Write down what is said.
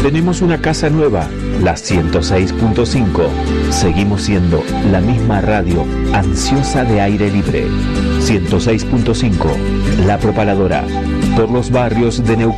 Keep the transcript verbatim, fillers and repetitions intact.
Tenemos una casa nueva, la ciento seis punto cinco. Seguimos siendo la misma radio ansiosa de aire libre. ciento seis punto cinco, La Propaladora, por los barrios de Neuquén.